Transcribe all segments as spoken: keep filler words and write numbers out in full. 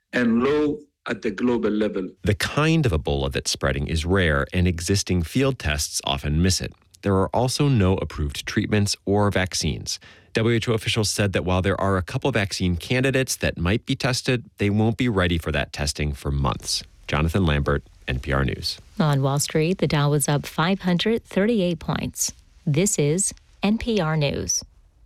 and low at the global level. The kind of Ebola that's spreading is rare, and existing field tests often miss it. There are also no approved treatments or vaccines. W H O officials said that while there are a couple vaccine candidates that might be tested, they won't be ready for that testing for months. Jonathan Lambert, N P R News. On Wall Street, the Dow was up five hundred thirty-eight points. This is N P R News.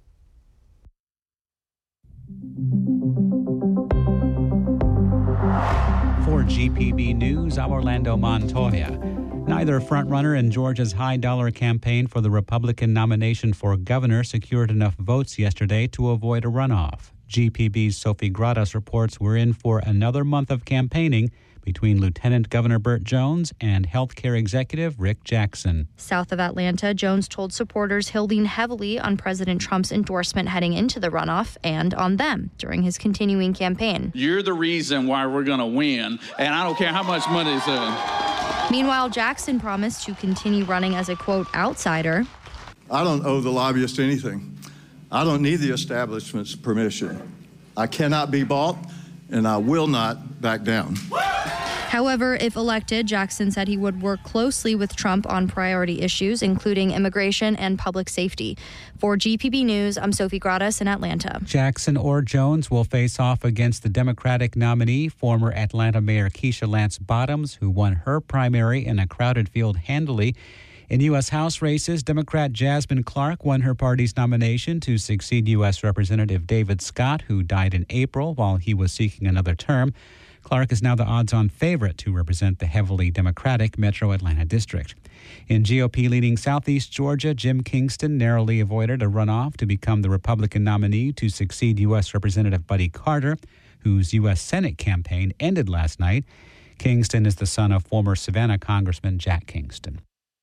For G P B News, I'm Orlando Montoya. Neither frontrunner in Georgia's high-dollar campaign for the Republican nomination for governor secured enough votes yesterday to avoid a runoff. G P B's Sophie Gradas reports we're in for another month of campaigning between Lieutenant Governor Burt Jones and healthcare executive Rick Jackson. South of Atlanta, Jones told supporters he'll lean heavily on President Trump's endorsement heading into the runoff and on them during his continuing campaign. You're the reason why we're going to win, and I don't care how much money it's in. Meanwhile, Jackson promised to continue running as a, quote, outsider. I don't owe the lobbyists anything. I don't need the establishment's permission. I cannot be bought, and I will not back down. However, if elected, Jackson said he would work closely with Trump on priority issues, including immigration and public safety. For G P B News, I'm Sophie Gradas in Atlanta. Jackson or Jones will face off against the Democratic nominee, former Atlanta Mayor Keisha Lance Bottoms, who won her primary in a crowded field handily. In U S. House races, Democrat Jasmine Clark won her party's nomination to succeed U S. Representative David Scott, who died in April while he was seeking another term. Clark is now the odds-on favorite to represent the heavily Democratic Metro Atlanta district. In G O P-leading Southeast Georgia, Jim Kingston narrowly avoided a runoff to become the Republican nominee to succeed U S. Representative Buddy Carter, whose U S. Senate campaign ended last night. Kingston is the son of former Savannah Congressman Jack Kingston.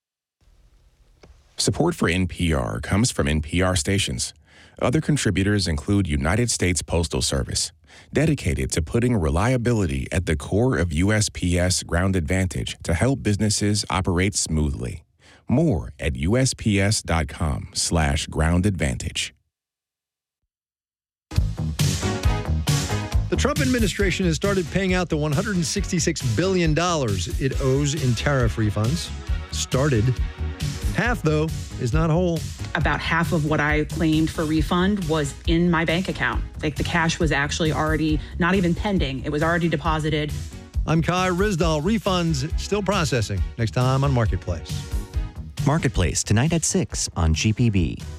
Support for N P R comes from N P R stations. Other contributors include United States Postal Service, dedicated to putting reliability at the core of U S P S Ground Advantage to help businesses operate smoothly. More at usps.com slash ground advantage. The Trump administration has started paying out the one hundred sixty-six billion dollars it owes in tariff refunds. Started. Half, though, is not whole. About half of what I claimed for refund was in my bank account. Like the cash was actually already not even pending. It was already deposited. I'm Kai Rizdal. Refunds still processing. Next time on Marketplace. Marketplace tonight at six on G P B.